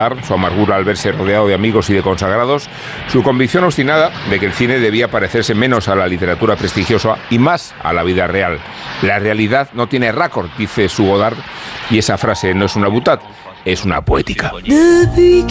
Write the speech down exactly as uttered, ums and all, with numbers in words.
su amargura al verse rodeado de amigos y de consagrados, su convicción obstinada de que el cine debía parecerse menos a la literatura prestigiosa y más a la vida real. La realidad no tiene récord, dice su Godard, y esa frase no es una boutade, es una poética.